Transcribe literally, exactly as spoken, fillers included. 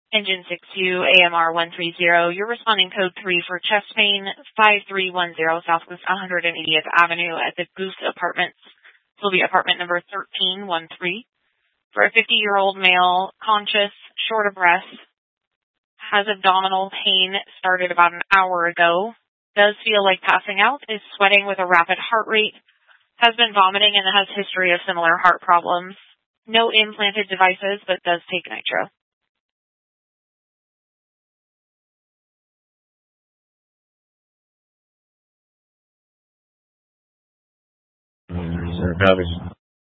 Engine six two, A M R one thirty, you're responding code three for chest pain, five three one zero Southwest one hundred eightieth Avenue at the Goose Apartments. This will be apartment number thirteen one three. For a fifty-year-old male, conscious, short of breath, has abdominal pain, started about an hour ago, does feel like passing out, is sweating with a rapid heart rate, has been vomiting, and has history of similar heart problems. No implanted devices, but does take nitro. Sir, copy.